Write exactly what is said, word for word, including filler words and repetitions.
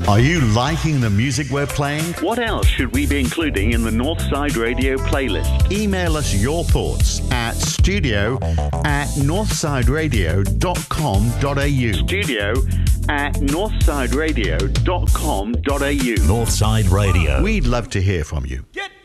Are you liking the music we're playing? What else should we be including in the Northside Radio playlist? Email us your thoughts at studio at northsideradio dot com dot a u. Studio at northsideradio dot com dot a u. Northside Radio. We'd love to hear from you. Get